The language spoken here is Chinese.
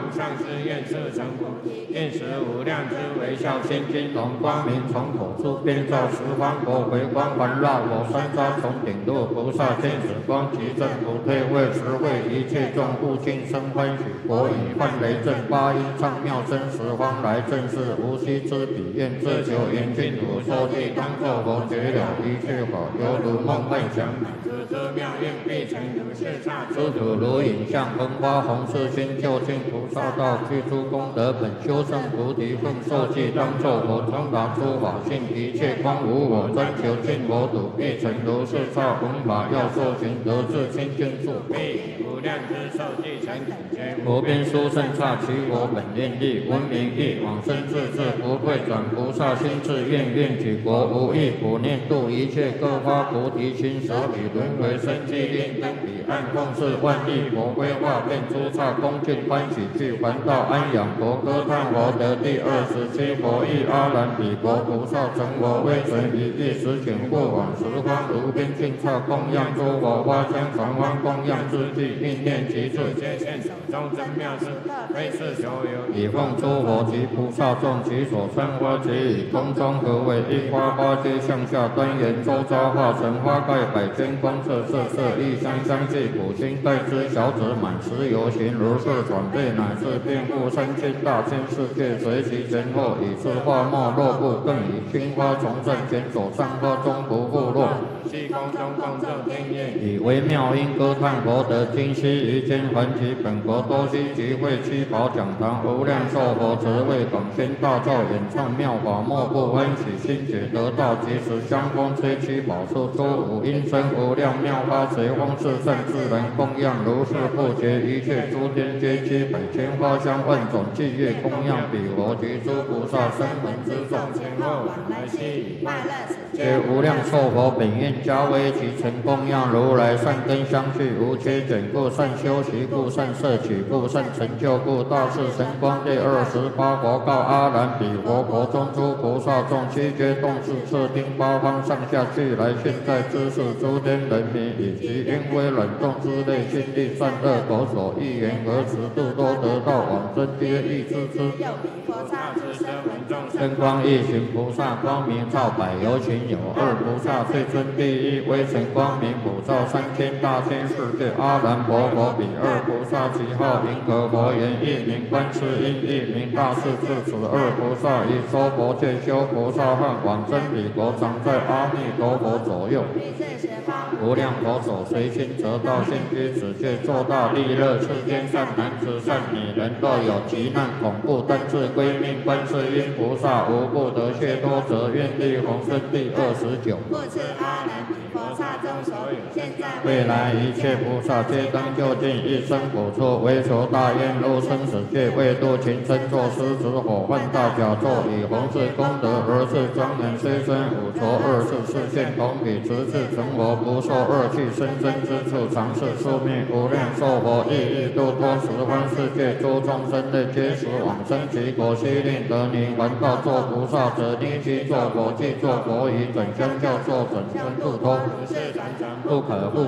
上师愿摄成佛，愿使无量之微笑心经龙光明，从口出遍照十方国，回光环绕我三沙从顶落菩萨见此光，即正不退，为实会一切众悟尽生欢喜。国语幻雷震八音唱妙声，十方来正是无息之彼，愿自求严净土，说地当作佛，觉了一切法，犹如梦幻想。此妙愿必成如是刹，诸土如影像，红花红世心，究竟菩萨道，具诸功德本，修正菩提分，受记当作佛，通达诸法性，一切光无我，专求尽我土，必成如是刹。弘法要受行，得自清净处，必无量之受记成等觉。无边殊胜刹，其我本愿力，闻名义，往生自治，不退转菩萨心志，愿举国无异，普念度一切各发菩提心，舍彼轮回生机，令灯彼岸，共事万亿佛规划，遍诸刹恭敬欢喜，具还道安养佛，歌叹佛得第27佛意，阿兰彼国菩萨成佛，威神一意，实请过往十方如边境刹，供养诸佛花香常欢，供养之际，应念其处，皆现手中真妙事，非是所有，以奉诸佛及菩萨众，其所参花皆以空中合为一花，花皆向下端严，周遭化成花盖百千光，色色色异香香气，普心待之小子满十游行，如是转变，乃至遍覆3000大千世界，随其前后，以是花没落不，更以青花从正前手上花中不复落，虚空中共振天乐，以微妙音歌叹佛得今昔于间，还其本国多悉集会七宝讲堂，无量寿佛慈为广宣大造，演唱妙法，莫不欢喜心解得道，即时香风吹七宝树，诸五音声无量妙法，随风四圣自然供养，如是不绝，一切诸天皆悉百千花香万种伎乐供养彼佛及诸菩萨声闻之众，前后往来悉以快乐此皆无量寿佛本愿加威其成供养如来善根相续，无缺减故，善修习故，善摄取故，善成就故，大士神光第28佛告阿兰彼佛，国中诸菩萨众，七觉动识摄听八方上下俱来，现在知识诸天人民，以及因为冷冻之类，心力善恶口所欲言何时度多得道往生，皆欲知之。又名菩萨之声闻众生光一行菩萨，光明照百有情有二菩萨，最尊第一，微尘光明普照3000大千世界，阿兰佛佛彼二菩萨，其号银河佛言，一名观世音，一名大势至，此二菩萨以说佛戒修菩萨汉，往生彼国，常在阿弥陀佛左右，无量佛手随心得道，现居此界，作大利乐，世间善男子善女人，若有急难恐怖，但自归命，观世音菩萨无不得解脱，则愿力宏生第29。故此阿兰彼菩萨中所有现在未来一切菩萨，皆当就近一生补处，为求大愿入生死界，为度群生，作狮子火犯大甲胄，以弘誓功德而是庄严，虽生五浊24视线，同彼直至成佛，不受恶趣生生之处，常是宿命无量寿佛，亦欲度脱十方世界诸众生类，皆时往生其国，悉令得泥还道作菩萨者，逆其作佛，即作佛以准相教作准生度脱，不可复